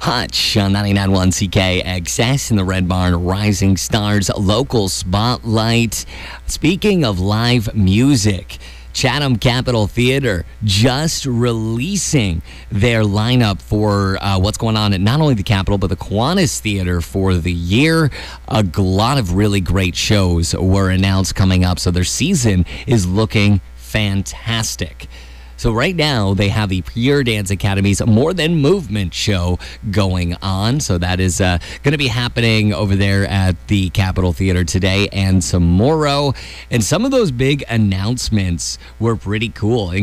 Hutch on 99.1 CKXS in the Red Barn Rising Stars Local Spotlight. Speaking of live music, Chatham Capitol Theatre just releasing their lineup for what's going on at not only the Capitol, but the Kiwanis Theatre for the year. A lot of really great shows were announced coming up, so their season is looking fantastic. So right now, they have the Pure Dance Academy's More Than Movement show going on. So that is going to be happening over there at the Capitol Theatre today and tomorrow. And some of those big announcements were pretty cool.